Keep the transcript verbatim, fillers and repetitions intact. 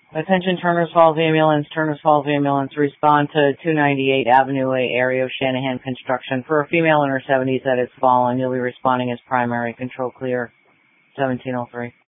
Attention Turners Falls Ambulance, Turners Falls Ambulance, respond to two ninety-eight Avenue A area of Shanahan Construction. For a female in her seventies that is fallen, you'll be responding as primary. Control clear, seventeen oh three.